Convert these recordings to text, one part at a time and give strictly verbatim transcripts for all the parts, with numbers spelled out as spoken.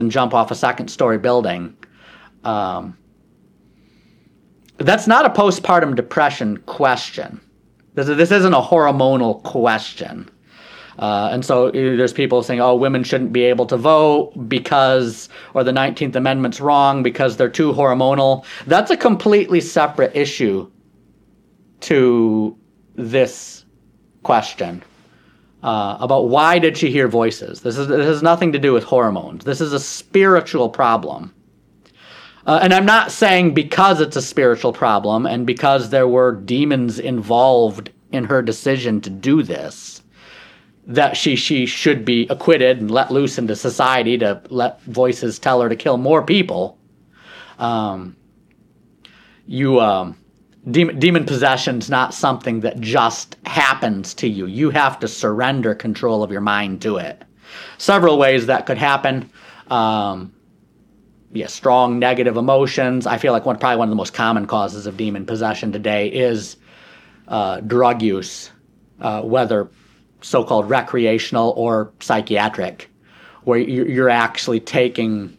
and jump off a second-story building. Um, that's not a postpartum depression question. This, this isn't a hormonal question. Uh, and so uh, there's people saying, oh, women shouldn't be able to vote because, or the nineteenth Amendment's wrong because they're too hormonal. That's a completely separate issue to this question uh, about why did she hear voices. This, is, this has nothing to do with hormones. This is a spiritual problem. Uh, and I'm not saying because it's a spiritual problem and because there were demons involved in her decision to do this, that she she should be acquitted and let loose into society to let voices tell her to kill more people. Um, you um, demon, demon possession's not something that just happens to you. You have to surrender control of your mind to it. Several ways that could happen. Um, yeah, strong negative emotions. I feel like one probably one of the most common causes of demon possession today is uh, drug use, uh, whether so-called recreational or psychiatric, where you're actually taking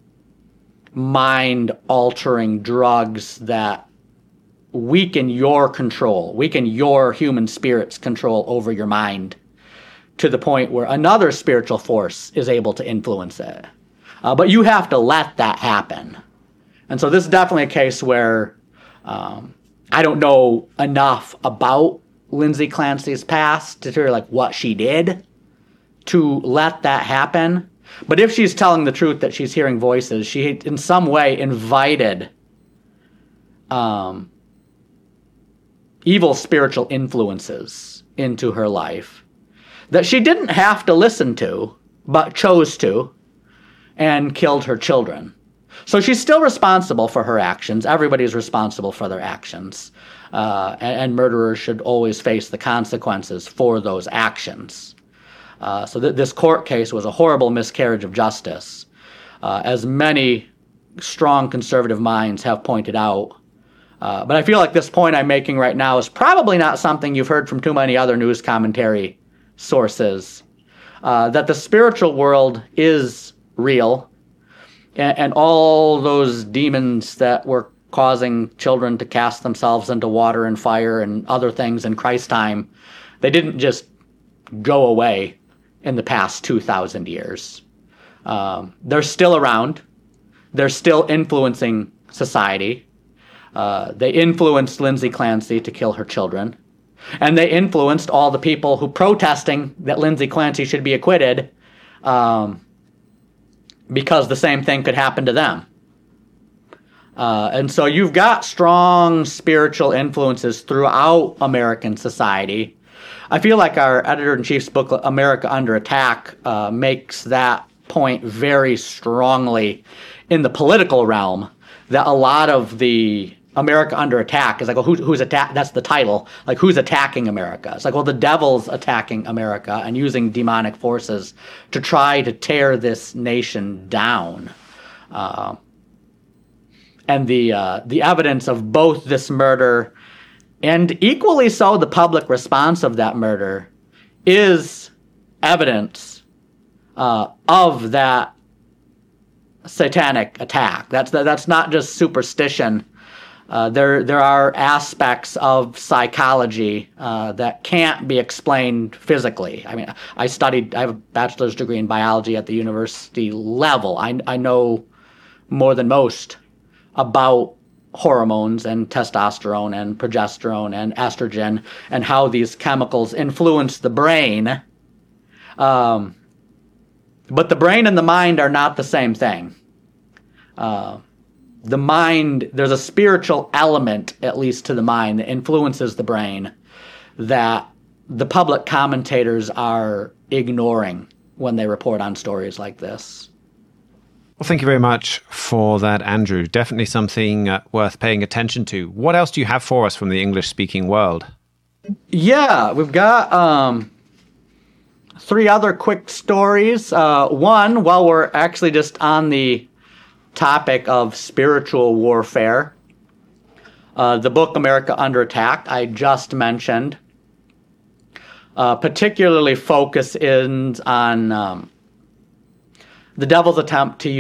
mind-altering drugs that weaken your control, weaken your human spirit's control over your mind to the point where another spiritual force is able to influence it. Uh, but you have to let that happen. And so this is definitely a case where um, I don't know enough about Lindsay Clancy's past to tell her like what she did to let that happen. But if she's telling the truth that she's hearing voices, she in some way invited um, evil spiritual influences into her life that she didn't have to listen to, but chose to, and killed her children. So she's still responsible for her actions. Everybody's responsible for their actions. Uh, and, and murderers should always face the consequences for those actions. Uh, so th- this court case was a horrible miscarriage of justice. Uh, as many strong conservative minds have pointed out. Uh, but I feel like this point I'm making right now is probably not something you've heard from too many other news commentary sources. Uh, that the spiritual world is real, and, and all those demons that were causing children to cast themselves into water and fire and other things in Christ's time, they didn't just go away in the past two thousand years. Um, they're still around. They're still influencing society. Uh, they influenced Lindsay Clancy to kill her children. And they influenced all the people who protesting that Lindsay Clancy should be acquitted um, because the same thing could happen to them. Uh, and so you've got strong spiritual influences throughout American society. I feel like our editor-in-chief's book, America Under Attack, uh, makes that point very strongly in the political realm, that a lot of the America Under Attack is like, well, who, who's attack? That's the title. Like, who's attacking America? It's like, well, the devil's attacking America and using demonic forces to try to tear this nation down. Uh, and the uh, the evidence of both this murder and equally so the public response of that murder is evidence uh, of that satanic attack. That's that's not just superstition. Uh, there there are aspects of psychology uh, that can't be explained physically. I mean, I studied, I have a bachelor's degree in biology at the university level. I, I know more than most about hormones and testosterone and progesterone and estrogen and how these chemicals influence the brain. Um, but the brain and the mind are not the same thing. Uh, the mind, there's a spiritual element, at least to the mind, that influences the brain that the public commentators are ignoring when they report on stories like this. Well, thank you very much for that, Andrew. Definitely something uh, worth paying attention to. What else do you have for us from the English-speaking world? Yeah, we've got um, three other quick stories. Uh, one, while we're actually just on the topic of spiritual warfare, uh, the book America Under Attack, I just mentioned, uh, particularly focuses on um, the devil's attempt to use